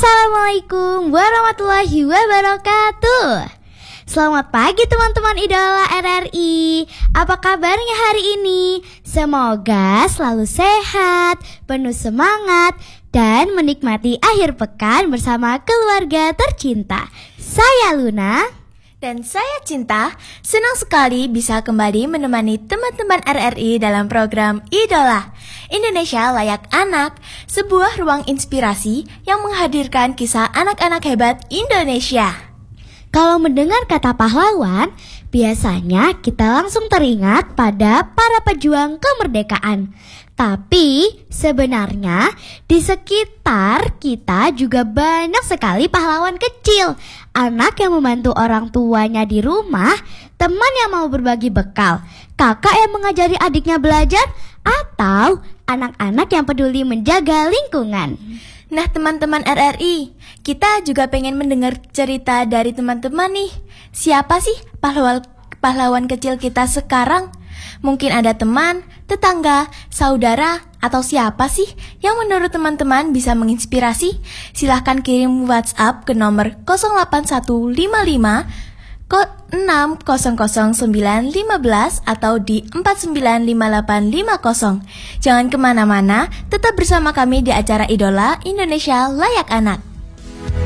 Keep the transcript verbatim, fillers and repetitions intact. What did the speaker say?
Assalamualaikum warahmatullahi wabarakatuh. Selamat pagi teman-teman idola R R I. Apa kabarnya hari ini? Semoga selalu sehat, penuh semangat, dan menikmati akhir pekan bersama keluarga tercinta. Saya Luna. Dan saya Cinta, senang sekali bisa kembali menemani teman-teman R R I dalam program Idola Indonesia Layak Anak, sebuah ruang inspirasi yang menghadirkan kisah anak-anak hebat Indonesia. Kalau mendengar kata pahlawan, biasanya kita langsung teringat pada para pejuang kemerdekaan. Tapi sebenarnya di sekitar kita juga banyak sekali pahlawan kecil. Anak yang membantu orang tuanya di rumah, teman yang mau berbagi bekal, kakak yang mengajari adiknya belajar, atau anak-anak yang peduli menjaga lingkungan. Nah teman-teman R R I, kita juga pengen mendengar cerita dari teman-teman nih. Siapa sih pahlawan, pahlawan kecil kita sekarang? Mungkin ada teman, tetangga, saudara, atau siapa sih yang menurut teman-teman bisa menginspirasi? Silahkan kirim WhatsApp ke nomor nol delapan satu lima lima enam nol nol sembilan lima belas atau di empat sembilan lima delapan lima nol. Jangan kemana-mana, tetap bersama kami di acara Idola Indonesia Layak Anak.